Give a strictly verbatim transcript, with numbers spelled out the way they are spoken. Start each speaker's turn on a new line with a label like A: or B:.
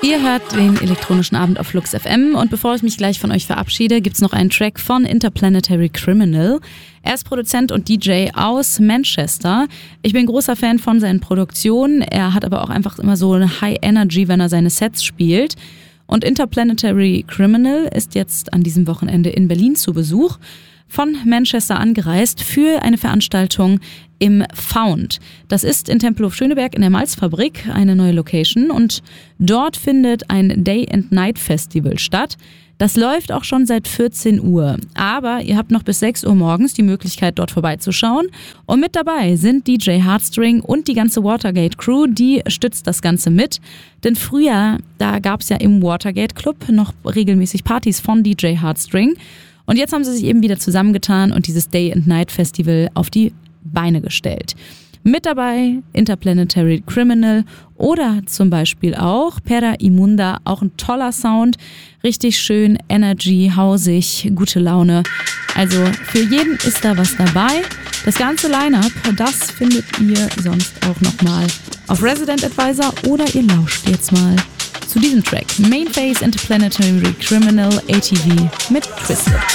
A: Ihr hört den elektronischen Abend auf Flux F M und bevor ich mich gleich von euch verabschiede, gibt's noch einen Track von Interplanetary Criminal. Er ist Produzent und D J aus Manchester. Ich bin großer Fan von seinen Produktionen. Er hat aber auch einfach immer so eine High Energy, wenn er seine Sets spielt. Und Interplanetary Criminal ist jetzt an diesem Wochenende in Berlin zu Besuch, von Manchester angereist für eine Veranstaltung im Found. Das ist in Tempelhof Schöneberg in der Malzfabrik, eine neue Location, und dort findet ein Day and Night Festival statt. Das läuft auch schon seit vierzehn Uhr, aber ihr habt noch bis sechs Uhr morgens die Möglichkeit, dort vorbeizuschauen. Und mit dabei sind D J Hardstring und die ganze Watergate Crew, die stützt das Ganze mit. Denn früher, da gab es ja im Watergate Club noch regelmäßig Partys von D J Hardstring. Und jetzt haben sie sich eben wieder zusammengetan und dieses Day and Night Festival auf die Beine gestellt. Mit dabei Interplanetary Criminal oder zum Beispiel auch Pera Imunda, auch ein toller Sound, richtig schön, Energy, hausig, gute Laune. Also für jeden ist da was dabei. Das ganze Line-Up, das findet ihr sonst auch nochmal auf Resident Advisor oder ihr lauscht jetzt mal zu diesem Track. Mainface Interplanetary Criminal A T V mit Twisted.